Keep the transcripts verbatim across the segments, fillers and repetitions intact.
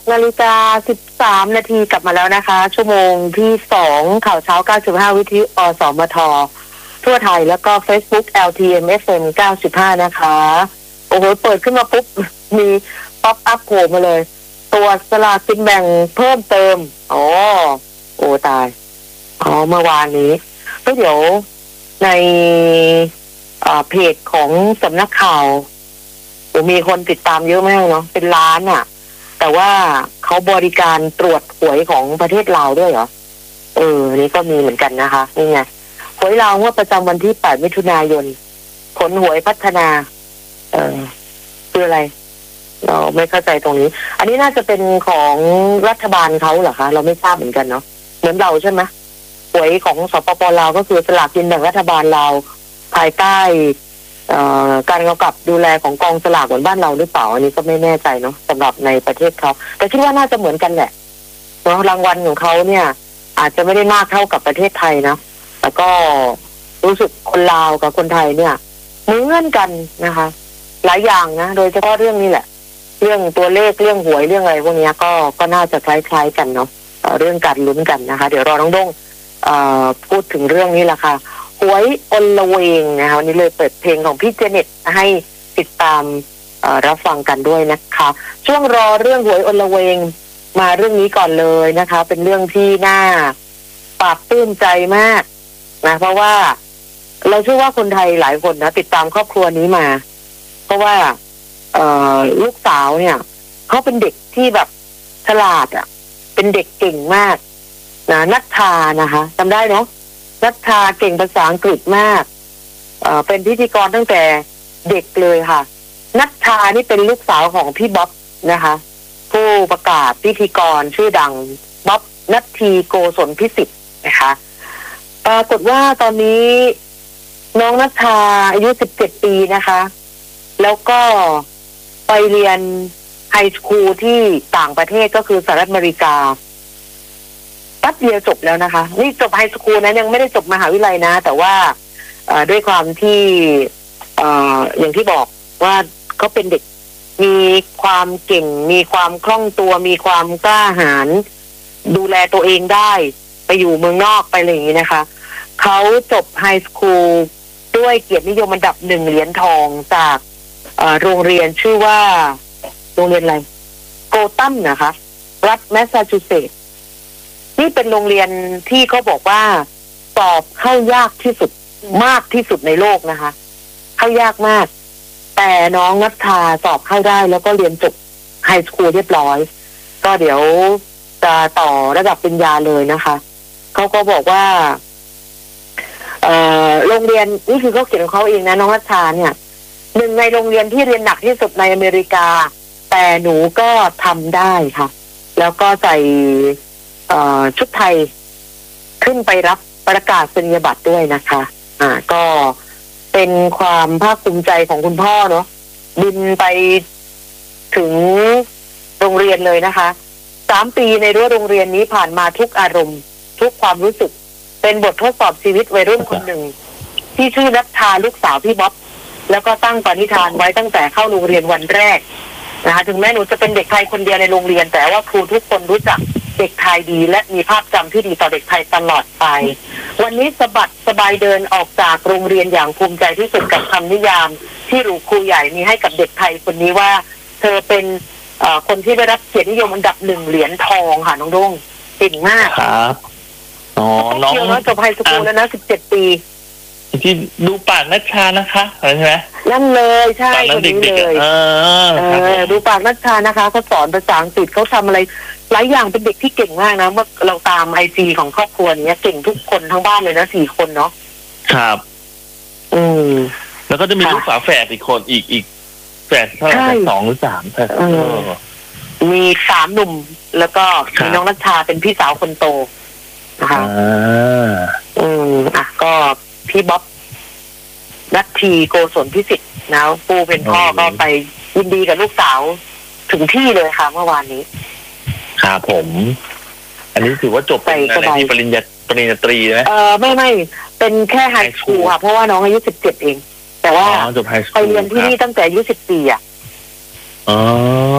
นาฬิกาสิบสามนาทีกลับมาแล้วนะคะชั่วโมงที่สองข่าวเช้าเก้าสิบห้าวิทยุอสมททั่วไทยแล้วก็ Facebook แอล ที เอ็ม เอฟ เอ็ม เก้าสิบห้านะคะโอ้โหเปิดขึ้นมาปุ๊บมีป๊อปอัพโผล่มาเลยตัวสลากกินแบ่งเพิ่มเติมอ๋อโอ้ตายอ๋อเมื่อวานนี้ก็เดี๋ยวในเพจของสำนักข่าวมีคนติดตามเยอะมากเนาะเป็นล้านอ่ะแต่ว่าเขาบริการตรวจหวยของประเทศลาวด้วยเหรอเออนี่ก็มีเหมือนกันนะคะนี่ไงหวยลาวงวดประจำวันที่แปดมิถุนายนผลหวยพัฒนาเออคืออะไรเราไม่เข้าใจตรงนี้อันนี้น่าจะเป็นของรัฐบาลเขาเหรอคะเราไม่ทราบเหมือนกันเนาะเหมือนเราใช่ไหมหวยของสปปลาวก็คือสลากกินแบ่งรัฐบาลลาวภายใต้การกำกับดูแลของกองสลากเหมือนบ้านเราหรือเปล่าอันนี้ก็ไม่แน่ใจเนาะสำหรับในประเทศเขาแต่คิดว่าน่าจะเหมือนกันแหละเนาะรางวัลของเขาเนี่ยอาจจะไม่ได้มากเท่ากับประเทศไทยนะแต่ก็รู้สึกคนลาวกับคนไทยเนี่ยเหมือนกันนะคะหลายอย่างนะโดยเฉพาะเรื่องนี้แหละเรื่องตัวเลขเรื่องหวยเรื่องอะไรพวกนี้ก็ก็น่าจะคล้ายๆกันเนาะเรื่องการลุ้นกันนะคะเดี๋ยวรอน้องด้งพูดถึงเรื่องนี้แหละค่ะหวยอลเวงนะคะวันนี้เลยเปิดเพลงของพี่เจเน็ตให้ติดตามรับฟังกันด้วยนะคะช่วงรอเรื่องหวยอลเวงมาเรื่องนี้ก่อนเลยนะคะเป็นเรื่องที่น่าปลาบปลื้มใจมากนะเพราะว่าเราเชื่อว่าคนไทยหลายคนนะติดตามครอบครัวนี้มาเพราะว่าลูกสาวเนี่ยเขาเป็นเด็กที่แบบฉลาดอ่ะเป็นเด็กเก่งมากนะนัทธานะคะจำได้เนาะนัทธาเก่งภาษาอังกฤษมากเอ่อเป็นพิธีกรตั้งแต่เด็กเลยค่ะนัทธานี่เป็นลูกสาวของพี่บ๊อบนะคะผู้ประกาศพิธีกรชื่อดังบ๊อบนัทธีโกศลพิสิทธิ์นะคะปรากฏว่าตอนนี้น้องนัทธาอายุสิบเจ็ดปีนะคะแล้วก็ไปเรียนไฮสคูลที่ต่างประเทศก็คือสหรัฐอเมริกาแป๊บเดียวจบแล้วนะคะนี่จบไฮสคูลนะยังไม่ได้จบมหาวิทยาลัยนะแต่ว่าด้วยความที่ออย่างที่บอกว่าเขาเป็นเด็กมีความเก่งมีความคล่องตัวมีความกล้าหาญดูแลตัวเองได้ไปอยู่เมืองนอกไปอะไรอย่างนี้นะคะเขาจบไฮสคูลด้วยเกียรตินิยมอันดับหนึ่งเหรียญทองจากโรงเรียนชื่อว่าโรงเรียนอะไรโกตัมนะคะรัฐแมสซาชูเซตส์นี่เป็นโรงเรียนที่เขาบอกว่าสอบเข้ายากที่สุดมากที่สุดในโลกนะคะเข้ายากมากแต่น้องนัทธาสอบเข้าได้แล้วก็เรียนจบไฮสคูลเรียบร้อยก็เดี๋ยวจะต่อระดับปริญญาเลยนะคะเขาก็บอกว่าเอ่อโรงเรียนนี่คือเขาเขียนของเขาเองนะน้องนัทธาเนี่ยหนึ่งในโรงเรียนที่เรียนหนักที่สุดในอเมริกาแต่หนูก็ทำได้ค่ะแล้วก็ใส่ชุดไทยขึ้นไปรับประกาศนียบัตรด้วยนะคะอ่าก็เป็นความภาคภูมิใจของคุณพ่อเนาะบินไปถึงโรงเรียนเลยนะคะสามปีในรั้วโรงเรียนนี้ผ่านมาทุกอารมณ์ทุกความรู้สึกเป็นบททดสอบชีวิตวัยรุ่นคนหนึ่งที่ชื่อนัทธาลูกสาวพี่บ๊อบแล้วก็ตั้งปณิธานไว้ตั้งแต่เข้าโรงเรียนวันแรกนะคะถึงแม้หนูจะเป็นเด็กไทยคนเดียวในโรงเรียนแต่ว่าครูทุกคนรู้จักเด็กไทยดีและมีภาพจำที่ดีต่อเด็กไทยตลอดไปวันนี้สะบัดสบายเดินออกจากโรงเรียนอย่างภูมิใจที่สุดกับคำนิยามที่ครูใหญ่มีให้กับเด็กไทยคนนี้ว่าเธอเป็นคนที่ได้รับเกียรตินิยมอันดับหนึ่งเหรียญทองค่ะน้องด้งเก่งมากครับอ๋อน้องจบไฮสคูลแล้วนะสิบเจ็ดปีที่ดูปากนัชชานะคะใช่ไหมนั่นเลยใช่คนนี้เลยเออดูปากนัชชานะคะเขาสอนภาษาอังกฤษเขาทำอะไรหลายอย่างเป็นเด็กที่เก่งมากนะเมื่อเราตามไอจีของครอบครัวนี้เก่งทุกคนทั้งบ้านเลยนะสี่คนเนาะครับอืมแล้วก็จะมีลูกฝาแฝดอีกคนอีกอีกแฝดเท่าไหร่สองหรือสามมีสามหนุ่มแล้วก็มีน้องนัชชาเป็นพี่สาวคนโตนะคะอืมอ่ะก็พี่บ๊อบนัทธีโกศลพิสิทธิ์นะปูเป็นพ่อก็ไปยินดีกับลูกสาวถึงที่เลยค่ะเมื่อวานนี้ครับผมอันนี้ถือว่าจบเป็นอะไรที่ปริญญาปริญญาตรีไหมเออไม่ไม่เป็นแค่ไฮสคูลค่ะเพราะว่าน้องอายุสิบเจ็ดเองแต่ว่าไปเรียนที่นี่ตั้งแต่อายุสิบปีอ่ะอ๋อ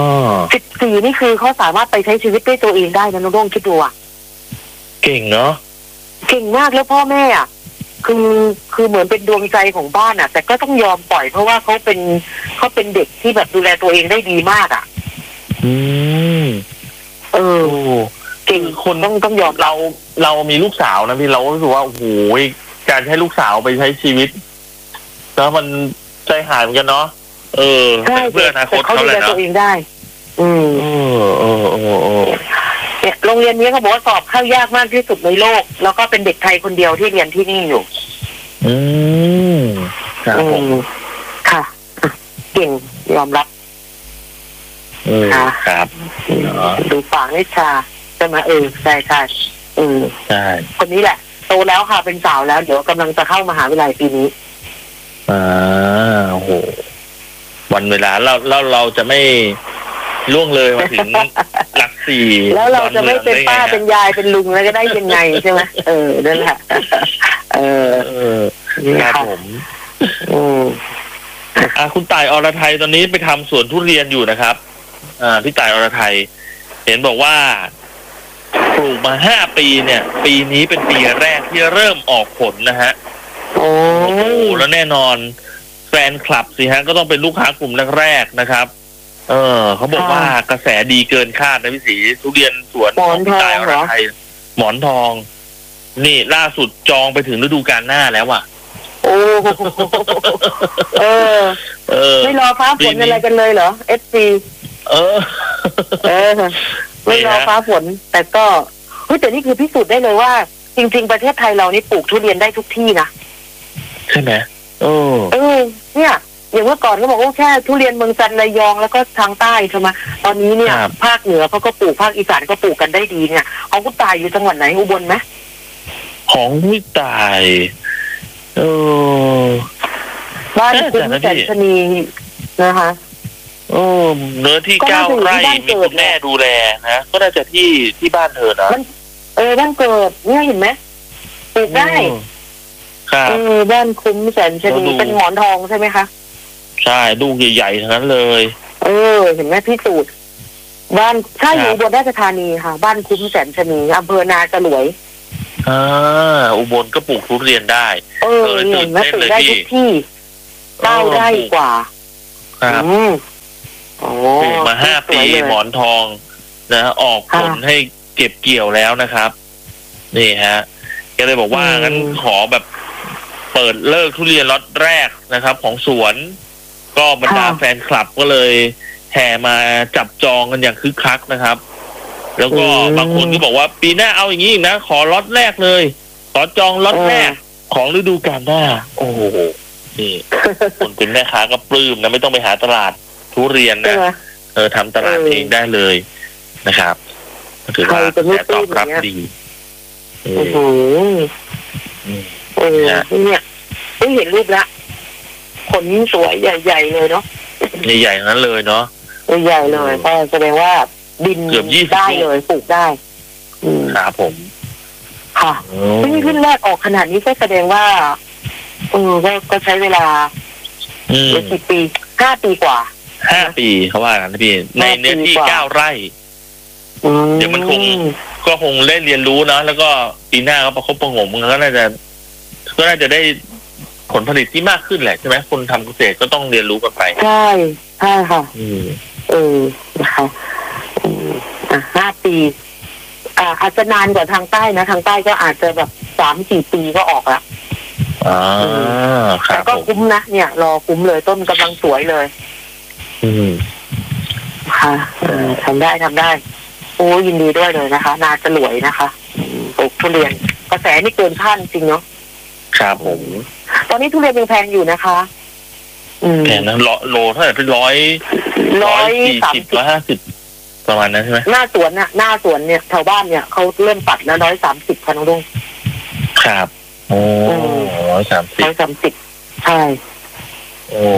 สิบสี่นี่คือเขาสามารถไปใช้ชีวิตด้วยตัวเองได้นะน้องโด่งคิดดูอ่ะเก่งเนาะเก่งมากแล้วพ่อแม่อ่ะคือคือเหมือนเป็นดวงใจของบ้านอ่ะแต่ก็ต้องยอมปล่อยเพราะว่าเขาเป็นเขาเป็นเด็กที่แบบดูแลตัวเองได้ดีมากอ่ะอืมเออเก่งคนต้องต้องยอมเราเรามีลูกสาวนะพี่เราก็รู้สึกว่าโอ้โหการให้ลูกสาวไปใช้ชีวิตแล้วมันใจหายเหมือนกันเนาะเออเพื่ออนาคตเขาเลยนะตัวเองได้อืมเออเออเออเออเนี่ยโรงเรียนนี้เขาบอกว่าสอบเข้ายากมากที่สุดในโลกแล้วก็เป็นเด็กไทยคนเดียวที่เรียนที่นี่อยู่อืมครับผมค่ะเก่งยอมรับเออครับดูฝางนิชาใช่ไหมเออใช่ใช่เออใช่คนนี้แหละโตแล้วค่ะเป็นสาวแล้วเดี๋ยวกำลังจะเข้ามหาวิทยาลัยปีนี้อ่าโอ้โหวันเวลาเราเราเราจะไม่ล่วงเลยมาถึงหลักสี่แล้วเราจะไม่เป็นป้าเป็นยายเป็นลุงแล้วก็ได้ยังไงใช่ไหมเออนั่นแหละเออเออครับผมอืมอ่าคุณต่ายอรไทยตอนนี้ไปทำสวนทุเรียนอยู่นะครับอ่าพี่ต่ายอรไทยเห็นบอกว่าปลูกมาห้าปีเนี่ย ปีนี้เป็นปีแรกที่เริ่มออกผลนะฮะโอ้แล้วแน่นอนแฟนคลับสิฮะก็ต้องเป็นลูกค้ากลุ่มแรกๆนะครับเออเขาบอกว่ากระแสดีเกินคาดนะพี่ศรีทุเรียนสวนของพี่ต่ายอรไทยหมอนทองนี่ล่าสุดจองไปถึงฤดูกาลหน้าแล้วอ่ะโอ้เออเออไม่รอฟ้าฝนอะไรกันเลยเหรอเอฟซีเออเออไม่รอฟ้าฝนแต่ก็เฮ้ยแต่นี่คือพิสูจน์ได้เลยว่าจริงๆประเทศไทยเรานี่ปลูกทุเรียนได้ทุกที่นะใช่ไหมเออเออเนี่ยอย่างเมื่อก่อนเขาบอกว่าแค่ทุเรียนเมืองจันทร์ระยองแล้วก็ทางใต้ใช่ไหมตอนนี้เนี่ยภาคเหนือเขาก็ปลูกภาคอีสานก็ปลูกกันได้ดีเนี่ยของคุณตายอยู่จังหวัดไหนอุบลไหมของพี่ตายเออบ้านคุณแสนชนีนะคะเออเนื้อที่เก้าไร่มีคุณแม่ดูแลนะก็น่าจะที่ที่บ้านเธอนะเออบ้านเกิดเนี่ยเห็นไหมปลูกได้เออบ้านคุ้มแสนชนีเป็นหมอนทองใช่ไหมคะใช่ลูกใหญ่ๆทั้งนั้นเลยเออเห็นไหมพี่สูตรบ้านใช่อยู่อุบลราชธานีค่ะบ้านคุ้มแสนชนีอำเภอนาจรวยอ่าอุบลก็ปลูกทุเรียนได้เออเห็นไหมปลูกได้ทุกที่เก้าไร่กว่าครับปลูกมาห้าปีหมอนทองนะออกผลให้เก็บเกี่ยวแล้วนะครับนี่ฮะแกเลยบอกว่างั้นขอแบบเปิดเลิกทุเรียนล็อตแรกนะครับของสวนก็บรรดาแฟนคลับก็เลยแห่มาจับจองกันอย่างคึกคักนะครับแล้วก็บางคนก็บอกว่าปีหน้าเอาอย่างนี้อีกนะขอล็อตแรกเลยขอจองล็อตแรกของฤดูกาลหน้าโอ้โหนี่คนเป็นแม่ค้าก็ปลื้มนะไม่ต้องไปหาตลาดทุเรียนนะเออทำตลาดเองได้เลยนะครับถือว่าแสตอบรับดีโอ้โหเออเนี่ยไม่เห็นรูปละขนสวยใหญ่ๆเลยเนาะใหญ่ๆนั้นเลยเนาะใหญ่เลยก็แสดงว่าดินเกือบยี่สิบได้เลยปลูกได้ครับผมค่ะขึ้นขึ้นแรกออกขนาดนี้ก็แสดงว่าเออก็ใช้เวลากี่ปีห้าปีกว่าห้าปีเขาว่ากันนะพี่ในเนื้อที่เก้าไร่เดี๋ยวมันคงก็คงได้เรียนรู้นะแล้วก็ปีหน้าก็ประคบประหงมมันก็น่าจะก็น่าจะได้ผลผลิตที่มากขึ้นแหละใช่ไหมคนทำเกษตรก็ต้องเรียนรู้กันไปใช่ใช่ค่ะเออนะคะอ่ะห้าปีอ่าอาจจะนานกว่าทางใต้นะทางใต้ก็อาจจะแบบสามสี่ปีก็ออกละอ่าแต่ก็คุ้มนะเนี่ยรอคุ้มเลยต้นกำลังสวยเลยอืมค่ะทำได้ทำได้โอ้ยินดีด้วยเลยนะคะนาจะรวยนะคะปลูกทุเรียนกระแสนี่เกินคาดจริงเนาะครับผมตอนนี้ทุเรียนยังแพงอยู่นะคะแพงนะโลเท่าไหร่เป็นร้อยร้อยสี่สิบร้อยห้าสิบประมาณนั้นใช่ไหมหน้าสวนน่ะหน้าสวนเนี่ยแถวบ้านเนี่ยเขาเริ่มตัดแล้วร้อยสามสิบพันลุงครับโอ้ร้อยสามสิบร้อยสามสิบใช่โอ้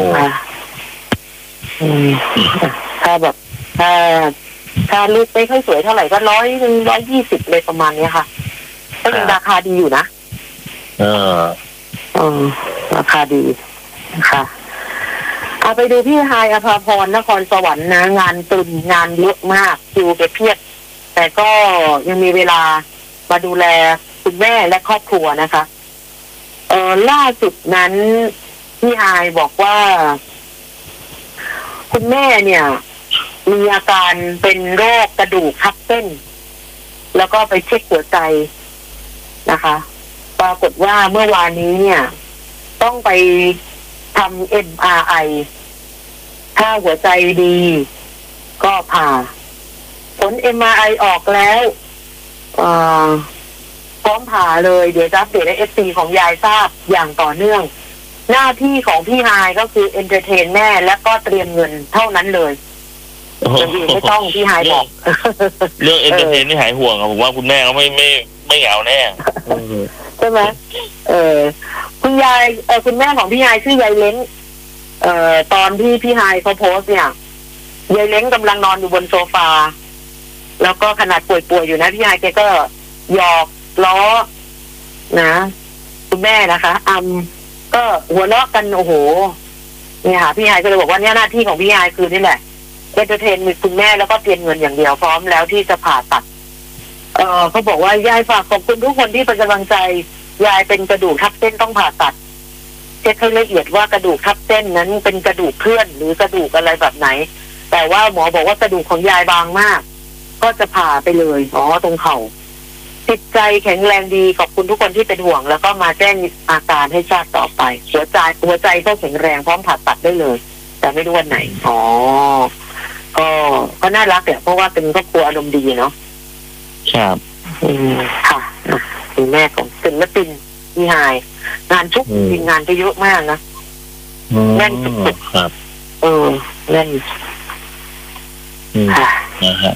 ถ้าแบบถ้าถ้าลูกไม่ค่อยสวยเท่าไหร่ก็ร้อยหนึ่งร้อยยี่สิบเลยประมาณนี้ค่ะก็ยังราคาดีอยู่นะเออเออราคาดีค่ะเอาไปดูพี่ฮายอภาพรนครสวรรค์นะงานตึมงานเยอะมากคิวไปเพียบแต่ก็ยังมีเวลามาดูแลคุณแม่และครอบครัวนะคะเออล่าสุดนั้นพี่ฮายบอกว่าคุณแม่เนี่ยมีอาการเป็นโรคกระดูกทับเส้นแล้วก็ไปเช็คหัวใจนะคะ ปรากฏว่าเมื่อวานนี้เนี่ยต้องไปทำ เอ็ม อาร์ ไอ ถ้าหัวใจดีก็ผ่าผล เอ็ม อาร์ ไอ ออกแล้วพร้อมผ่าเลยเดี๋ยวจะอัปเดตให้ เอฟ ซี ของยายทราบอย่างต่อเนื่องหน้าที่ของพี่ฮายก็คือเอนเตอร์เทนแม่และก็เตรียมเงินเท่านั้นเลยอย่างอื่นไม่ต้องพี่ฮายบอกเรื่องเอนเตอร์เทนนี่หายห่วงอะผมว่าคุณแม่เขาไม่ไม่ไม่เหงาแน่ใช่ไหมเออคุณยายเออคุณแม่ของพี่ฮายชื่อยายเล้งเอ่อตอนที่พี่ฮายเขาโพสเนี่ยยายเล้งกำลังนอนอยู่บนโซฟาแล้วก็ขนาดป่วยๆอยู่นะพี่ฮายแกก็หยอกล้อนะคุณแม่นะคะอำก็หัวเราะกันโอ้โหเนี่ยค่ะพี่ฮายก็เลยบอกว่าเนี่ยหน้าที่ของพี่ฮายคือนี่แหละเอนเตอร์เทนมีคุณแม่แล้วก็เตรียมเงินอย่างเดียวพร้อมแล้วที่จะผ่าตัดเออเขาบอกว่ายายฝากขอบคุณทุกคนที่เป็นกำลังใจยายเป็นกระดูกทับเส้นต้องผ่าตัดเช็คให้ละเอียดว่ากระดูกทับเส้นนั้นเป็นกระดูกเคลื่อนหรือกระดูกอะไรแบบไหนแต่ว่าหมอบอกว่ากระดูกของยายบางมากก็จะผ่าไปเลยอ๋อตรงเข่าจิตใจแข็งแรงดีขอบคุณทุกคนที่เป็นห่วงแล้วก็มาแจ้งอาการให้ทราบต่อไปหัวใจหัวใจก็แข็งแรงพร้อมผ่าตัดได้เลยแต่ไม่รู้วันไหนอ๋อก็ก็น่ารักเนี่ยเพราะว่าเป็นครอบครัวอารมณ์ดีเนาะครับอืมค่ะคุณแม่ของศิลปินพี่ฮายงานทุกจริงงานก็เยอะมากนะแน่นสุดๆครับเออแน่นค่ะนะฮะ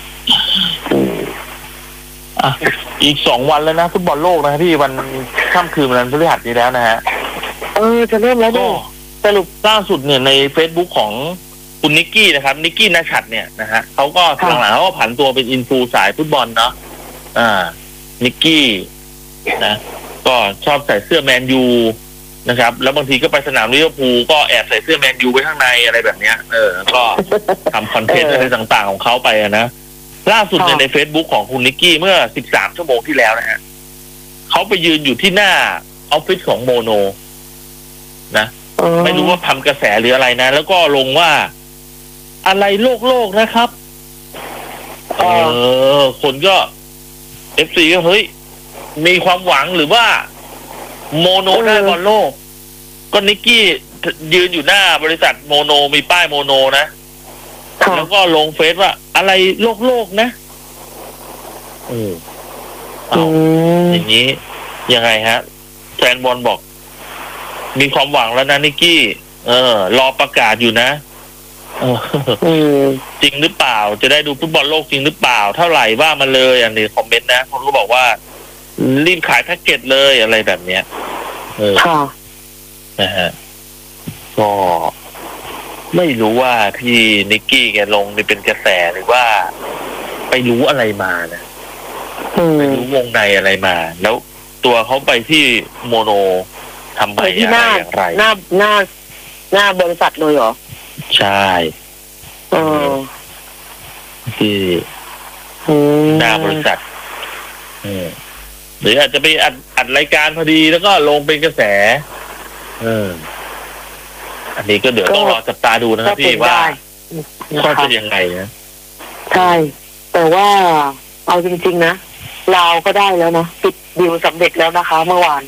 อ่ะอีกสองวันแล้วนะฟุตบอลโลกนะพี่วันค่ำคืนวันพฤหัสนี้แล้วนะฮะเออจะเริ่มแล้วด้วยสรุปล่าสุดเนี่ยใน Facebook ของคุณนิกกี้นะครับนิกกี้ณชัดเนี่ยนะฮะเขาก็หลังๆเขาก็ผันตัวเป็นอินฟูสายฟุตบอลเนาะอ่านิกกี้นะก็ชอบใส่เสื้อแมนยูนะครับแล้วบางทีก็ไปสนามลิเวอร์พูลก็แอบใส่เสื้อแมนยูไว้ข้างในอะไรแบบเนี้ยเออก็ทำคอนเทนต์อะไรต่างๆของเขาไปนะล่าสุดในใน Facebook ของคุณนิกกี้เมื่อสิบสามชั่วโมงที่แล้วนะฮะเขาไปยืนอยู่ที่หน้าออฟฟิศของโมโนนะไม่รู้ว่าทำกระแสหรืออะไรนะแล้วก็ลงว่าอะไรโลกโลกนะครับเออคนก็ เอฟ ซี ก็เฮ้ยมีความหวังหรือว่าโมโนได้บอลโลกก็นิกกี้ยืนอยู่หน้าบริษัทโมโนมีป้ายโมโนนะแล้วก็ลงเฟซว่าอะไรโลกโลกนะเออเอาอย่างนี้ยังไงฮะแฟนบอลบอกมีความหวังแล้วนะนิกกี้เออรอประกาศอยู่นะเออจริงหรือเปล่าจะได้ดูฟุตบอลโลกจริงหรือเปล่าเท่าไหร่ว่ามาเลยอันนี้คอมเมนต์นะคนก็บอกว่ารีบขายแพ็กเกจเลยอะไรแบบเนี้ยเออนะฮะก็ไม่รู้ว่าที่นิกกี้แกลงนี่เป็นกระแสหรือว่าไปรู้อะไรมานะไปรู้วงในอะไรมาแล้วตัวเขาไปที่โมโนทำไปอะไรอย่างไรหน้าหน้าหน้าบริษัทเลยเหรอใช่เออที่หน้าบริษัทเออหรืออาจจะไปอัดอัดรายการพอดีแล้วก็ลงเป็นกระแสเอออันนี้ก็เดี๋ยวต้องรอจับตาดูนะครับพี่ว่าก็จะยังไงนะใช่แต่ว่าเอาจริงๆนะลาวก็ได้แล้วนะปิดดีลสำเร็จแล้วนะคะเมื่อวาน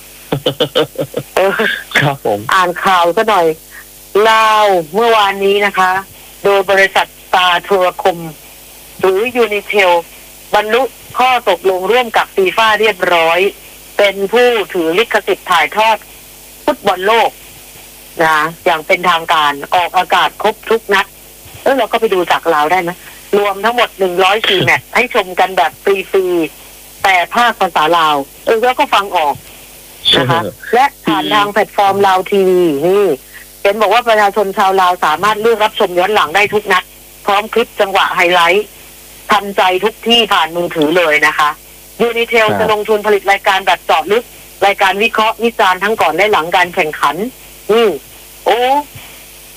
ครับผมอ่านข่าวซะหน่อยลาวเมื่อวานนี้นะคะโดยบริษัทตาโทรคมหรือยูนิเทลบรรลุข้อตกลงร่วมกับฟีฟ่าเรียบร้อยเป็นผู้ถือลิขสิทธิ์ถ่ายทอดฟุตบอลโลกนะอย่างเป็นทางการออกอากาศครบทุกนัดเออเราก็ไปดูจากลาวได้นะรวมทั้งหมดหนึ่งร้อยสี่แมตช์ให้ชมกันแบบฟรีๆแต่ภาคภาษาลาวเออแล้วก็ฟังออกนะคะและผ่านทางแพลตฟอร์มลาวทีวีนี่เห็นบอกว่าประชาชนชาวลาวสามารถเลือกรับชมย้อนหลังได้ทุกนัดพร้อมคลิปจังหวะไฮไลท์ทันใจทุกที่ผ่านมือถือเลยนะคะยูนิเทลจะลงทุนผลิตรายการแบบเจาะลึกรายการวิเคราะห์วิจารณ์ทั้งก่อนและหลังการแข่งขันอืมโอ้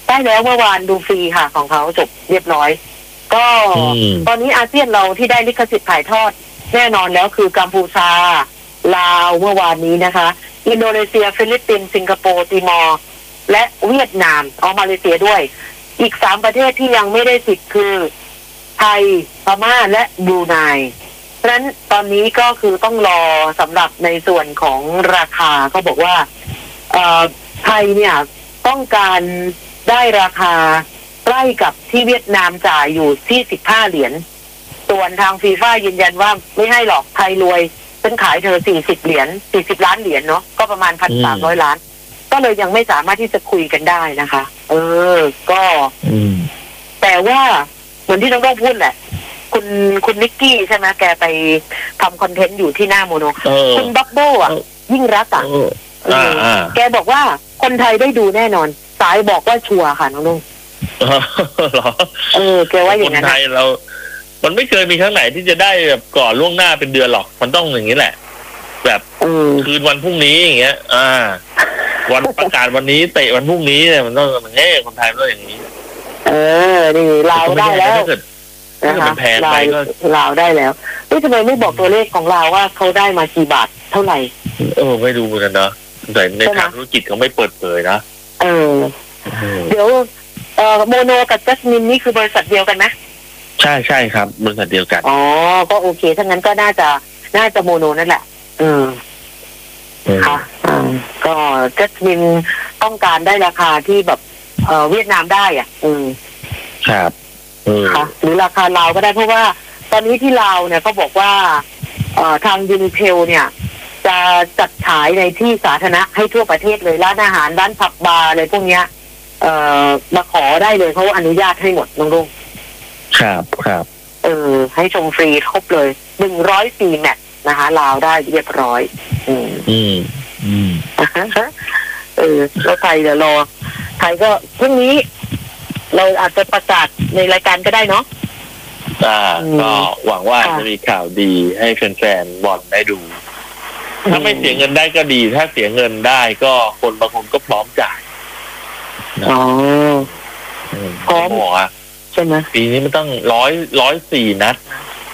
ได้แล้วเมื่อวานดูฟรีค่ะของเขาจบเรียบร้อยก็ตอนนี้อาเซียนเราที่ได้ลิขสิทธิ์ถ่ายทอดแน่นอนแล้วคือกัมพูชาลาวเมื่อวานนี้นะคะอินโดนีเซียฟิลิปปินส์สิงคโปร์ติมอร์และเวียดนามเอามาเลเซียด้วยอีกสามประเทศที่ยังไม่ได้สิทธิ์คือไทยพม่าและบรูไนเพราะฉะนั้นตอนนี้ก็คือต้องรอสำหรับในส่วนของราคาเขาบอกว่าเอ่อไทยเนี่ยต้องการได้ราคาใกล้กับที่เวียดนามจ่ายอยู่ที่สิบห้าเหรียญส่วนทางฟีฟ่ายืนยันว่าไม่ให้หรอกไทยรวยฉันขายเธอสี่สิบเหรียญสี่สิบล้านเหรียญเนาะก็ประมาณพันสามร้อยล้านก็เลยยังไม่สามารถที่จะคุยกันได้นะคะ เออก็แต่ว่าเหมือนที่น้องต้องพูดแหละคุณคุณนิกกี้ใช่ไหมแกไปทำคอนเทนต์อยู่ที่หน้าโมโนคุณบับเบิ้ลอ่ะยิ่งรักอ่ะแกบอกว่าคนไทยได้ดูแน่นอนสายบอกว่าชัวร์ค่ะน้องนุ่งเหรอเออแกว่าอย่างนั้นคนไทยเรา มันไม่เคยมีครั้งไหนที่จะได้แบบก่อนล่วงหน้าเป็นเดือนหรอกมันต้องอย่างนี้แหละแบบคืนวันพรุ่งนี้อย่างเงี้ยอ่าวันประกาศวันนี้เตะวันพรุ่งนี้เนี่ยมันต้องเฮ้คนไทยต้องอย่างนี้เออนี่ลาวได้แล้วนะคะแพงไปก็ลาวได้แล้วนี่ทำไมไม่บอกตัวเลขของลาวว่าเขาได้มากี่บาทเท่าไหร่เออไม่ดูเหมือนกันนะแต่ในทางธุรกิจเขาไม่เปิดเผยนะเออเดี๋ยวเอ่อโมโนกับจัสมินนี่คือบริษัทเดียวกันไหมใช่ใช่ครับบริษัทเดียวกันอ๋อก็โอเคถ้างั้นก็น่าจะน่าจะโมโนนั่นแหละอืมค่ะอ่าก็จัสมินต้องการได้ราคาที่แบบเอ่อเวียดนามได้อ่ะอืมครับค่ะหรือราคาลาวก็ได้เพราะว่าตอนนี้ที่ลาวเนี่ยเขาบอกว่าเอ่อทางยูนิเทลเนี่ยจะจัดฉายในที่สาธารณะให้ทั่วประเทศเลยร้านอาหารร้านผับบาร์อะไรพวกเนี้ยเอ่อมาขอได้เลยเขาอนุญาตให้หมดน้องลุงครับครับเออให้ชมฟรีครบเลยหนึ่งร้อยสี่แมตช์นะคะลาวได้เรียบร้อยอืมอืมอืมเออแล้วไทยเดี๋ยวรอไทยก็พรุ่งนี้เราอาจจะประกาศในรายการก็ได้เนาะอ่าก็หวังว่าจะมีข่าวดีให้แฟนๆบอลได้ดูถ้าไม่เสียเงินได้ก็ดีถ้าเสียเงินได้ก็คนบางคนก็พร้อมจ่ายอ๋อพร้อมหมอใช่ไหมปีนี้มันต้องร้อยร้อยสี่นัด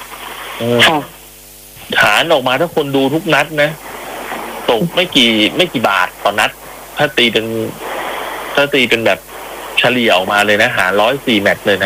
ฐานออกมาถ้าคนดูทุกนัดนะตกไม่กี่ไม่กี่บาทต่อนัดถ้าตีเป็นถ้าตีเป็นแบบเฉลี่ยออกมาเลยนะหาร้อยสี่แมตช์เลยนะ